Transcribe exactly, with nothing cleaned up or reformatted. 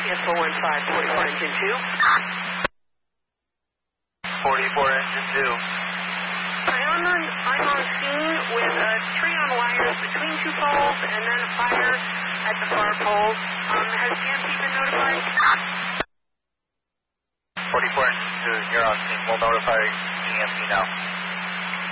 S four one five, forty-four engine two. forty-four engine two. I'm on, I'm on scene with a tree on wires between two poles and then a fire at the far poles. Um, has G M P been notified? forty-four engine two, you're on scene. We'll notify G M P now.